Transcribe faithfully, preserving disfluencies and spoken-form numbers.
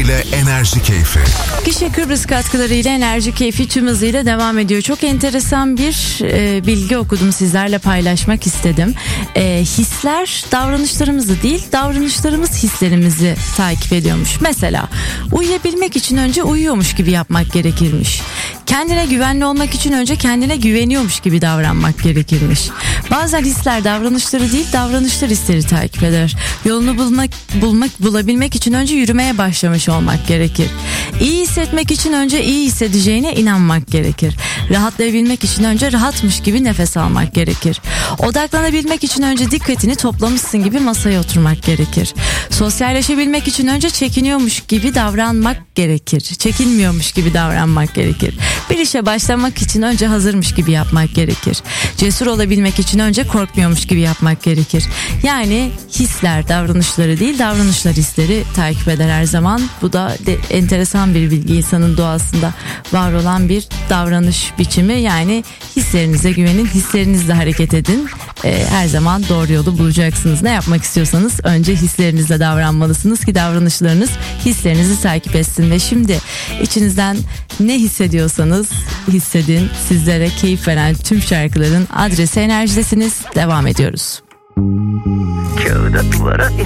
katkılarıyla Enerji Keyfi. Kişi Kıbrıs katkılarıyla Enerji Keyfi tüm hızıyla devam ediyor. Çok enteresan bir e, bilgi okudum, sizlerle paylaşmak istedim. E, hisler davranışlarımızı değil, davranışlarımız hislerimizi takip ediyormuş. Mesela uyuyabilmek için önce uyuyormuş gibi yapmak gerekirmiş. Kendine güvenli olmak için önce kendine güveniyormuş gibi davranmak gerekirmiş. Bazen hisler davranışları değil, davranışlar hisleri takip eder. Yolunu bulmak, bulmak, bulabilmek için önce yürümeye başlamış olmak gerekir. İyi hissetmek için önce iyi hissedeceğine inanmak gerekir. Rahatlayabilmek için önce rahatmış gibi nefes almak gerekir. Odaklanabilmek için önce dikkatini toplamışsın gibi masaya oturmak gerekir. Sosyalleşebilmek için önce çekiniyormuş gibi davranmak gerekir. Çekinmiyormuş gibi davranmak gerekir. Bir işe başlamak için önce hazırmış gibi yapmak gerekir. Cesur olabilmek için önce korkmuyormuş gibi yapmak gerekir. Yani hisler davranışları değil, davranışlar hisleri takip eder her zaman. Bu da de, enteresan bir bilgi, insanın doğasında var olan bir davranış biçimi. Yani hislerinize güvenin, hislerinizle hareket edin. Ee, her zaman doğru yolu bulacaksınız. Ne yapmak istiyorsanız önce hislerinizle davranmalısınız ki davranışlarınız hislerinizi takip etsin. Ve şimdi içinizden ne hissediyorsanız hissedin. Sizlere keyif veren tüm şarkıların adresi Enerji'desiniz. Devam ediyoruz. Kağıda duvara